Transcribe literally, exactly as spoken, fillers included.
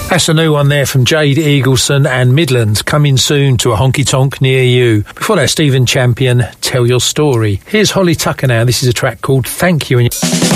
That's a new one there from Jade Eagleson and Midland, coming soon to a honky-tonk near you. Before that, Stephen Champion, Tell Your Story. Here's Holly Tucker now. This is a track called Thank You.